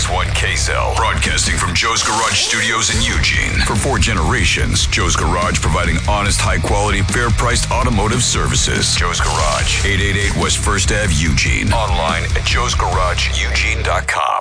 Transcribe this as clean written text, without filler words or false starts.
KX1 KZEL, broadcasting from Joe's Garage Studios in Eugene. For 4 generations, Joe's Garage providing honest, high-quality, fair-priced automotive services. Joe's Garage, 888 West 1st Ave, Eugene. Online at joesgarageeugene.com.